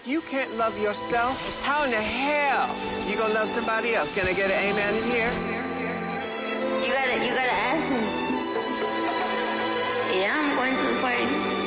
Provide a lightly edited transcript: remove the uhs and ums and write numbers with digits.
You can't love yourself? How in the hell you gonna love somebody else? Can I get an amen in here? You gotta ask me. Yeah, I'm going to the party.